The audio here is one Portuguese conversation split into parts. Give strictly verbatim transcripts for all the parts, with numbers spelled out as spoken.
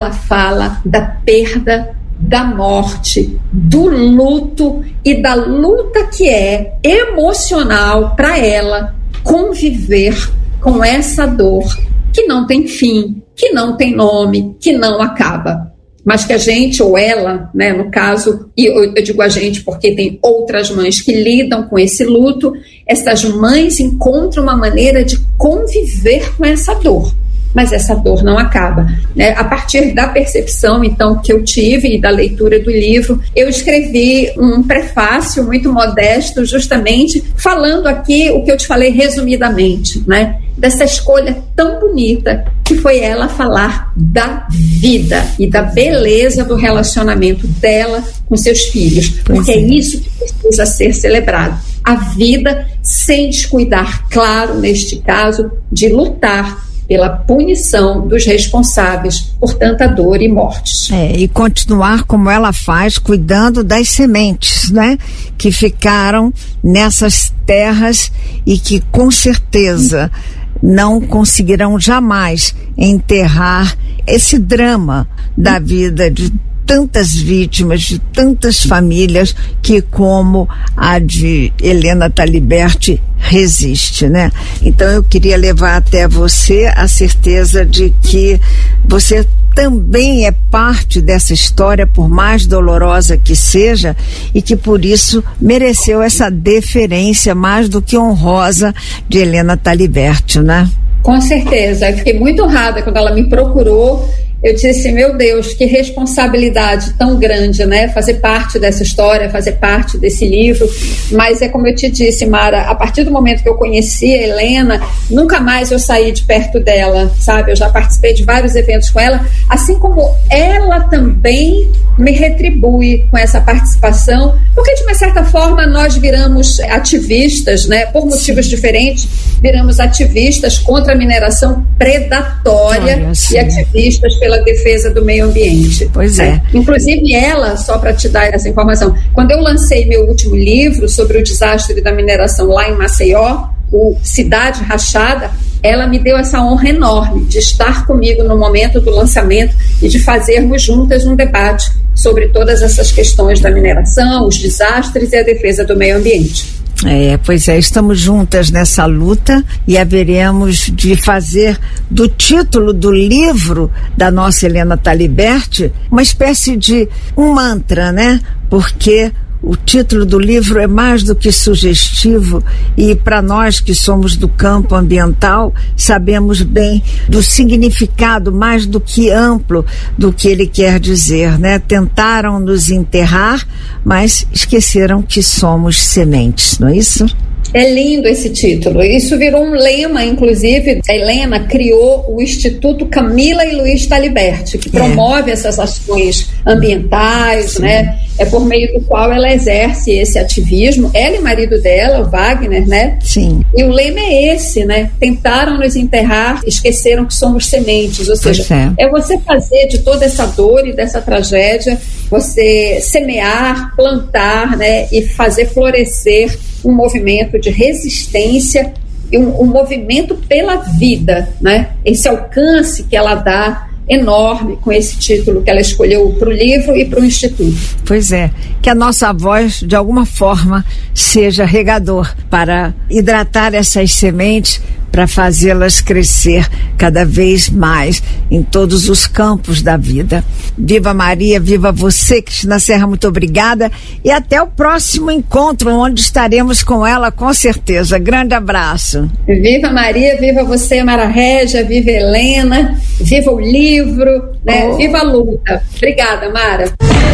ela fala da perda, da morte, do luto e da luta que é emocional para ela conviver com essa dor que não tem fim, que não tem nome, que não acaba. Mas que a gente, ou ela, né, no caso, e eu, eu digo a gente porque tem outras mães que lidam com esse luto, essas mães encontram uma maneira de conviver com essa dor. Mas essa dor não acaba, né? A partir da percepção, então, que eu tive e da leitura do livro, eu escrevi um prefácio muito modesto, justamente falando aqui o que eu te falei resumidamente, né? Dessa escolha tão bonita que foi ela falar da vida e da beleza do relacionamento dela com seus filhos, porque é isso que precisa ser celebrado. A vida sem descuidar, claro, neste caso, de lutar pela punição dos responsáveis por tanta dor e mortes. É, e continuar como ela faz, cuidando das sementes, né? Que ficaram nessas terras e que com certeza não conseguirão jamais enterrar esse drama da vida de tantas vítimas, de tantas famílias que, como a de Helena Taliberti, resiste, né? Então eu queria levar até você a certeza de que você também é parte dessa história, por mais dolorosa que seja, e que por isso mereceu essa deferência mais do que honrosa de Helena Taliberti, né? Com certeza, eu fiquei muito honrada quando ela me procurou. Eu disse, meu Deus, que responsabilidade tão grande, né? Fazer parte dessa história, fazer parte desse livro. Mas é como eu te disse, Mara, a partir do momento que eu conheci a Helena, nunca mais eu saí de perto dela, sabe? Eu já participei de vários eventos com ela, assim como ela também me retribui com essa participação, porque de uma certa forma nós viramos ativistas, né? Por motivos Sim. diferentes, viramos ativistas contra a mineração predatória Olha, e ativistas pela defesa do meio ambiente. Pois é. Inclusive ela, só para te dar essa informação, quando eu lancei meu último livro sobre o desastre da mineração lá em Maceió, o Cidade Rachada, ela me deu essa honra enorme de estar comigo no momento do lançamento e de fazermos juntas um debate sobre todas essas questões da mineração, os desastres e a defesa do meio ambiente. É, pois é, estamos juntas nessa luta e haveremos de fazer do título do livro da nossa Helena Taliberti uma espécie de um mantra, né? Porque o título do livro é mais do que sugestivo e para nós que somos do campo ambiental sabemos bem do significado mais do que amplo do que ele quer dizer, né? Tentaram nos enterrar, mas esqueceram que somos sementes, não é isso? É lindo esse título. Isso virou um lema, inclusive. A Helena criou o Instituto Camila e Luiz Taliberti, que promove é. essas ações ambientais, Sim. né? É por meio do qual ela exerce esse ativismo. Ela e o marido dela, o Wagner, né? Sim. E o lema é esse, né? Tentaram nos enterrar, esqueceram que somos sementes. Ou seja, é. é você fazer de toda essa dor e dessa tragédia, você semear, plantar, né? E fazer florescer um movimento de resistência e um, um movimento pela vida, né? Esse alcance que ela dá enorme com esse título que ela escolheu para o livro e para o Instituto. Pois é, que a nossa voz de alguma forma seja regador para hidratar essas sementes, para fazê-las crescer cada vez mais em todos os campos da vida. Viva Maria, viva você, Cristina Serra, muito obrigada e até o próximo encontro, onde estaremos com ela com certeza. Grande abraço. Viva Maria, viva você, Mara Régia, viva Helena, viva o livro, né? Oh. Viva a luta. Obrigada, Mara.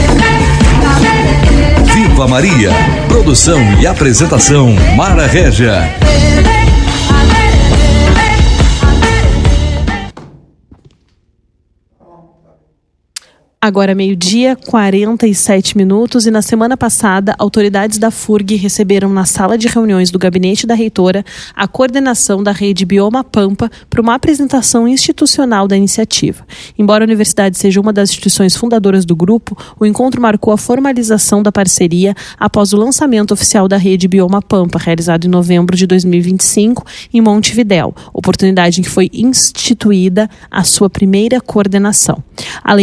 Viva Maria, produção e apresentação Mara Régia. Agora meio-dia, quarenta e sete minutos, e na semana passada, autoridades da F U R G receberam na sala de reuniões do gabinete da reitora a coordenação da rede Bioma Pampa para uma apresentação institucional da iniciativa. Embora a universidade seja uma das instituições fundadoras do grupo, o encontro marcou a formalização da parceria após o lançamento oficial da rede Bioma Pampa, realizado em novembro de dois mil e vinte e cinco, em Montevidéu, oportunidade em que foi instituída a sua primeira coordenação. Além